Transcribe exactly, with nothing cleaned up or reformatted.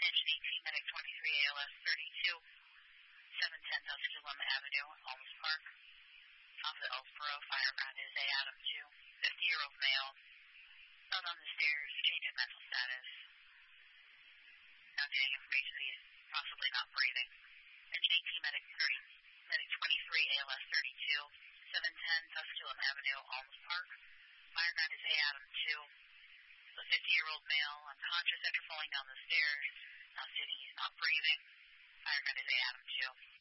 Engine eighteen, Medic twenty-three, A L S thirty-two, seven ten Tusculum Avenue, Alms Park. Off the Ellsboro, fire ground is A. Adam two, fifty-year-old male. Out on the stairs, change in mental status. Not getting information that he's possibly not breathing. Engine eighteen, Medic thirty, Medic twenty-three, A L S thirty-two, seven ten Tusculum Avenue, Alms Park. Fire ground is A. Adam two. The fifty-year-old male, unconscious after falling down the stairs. Now stating he's not breathing. Fire ground is A. Adam two.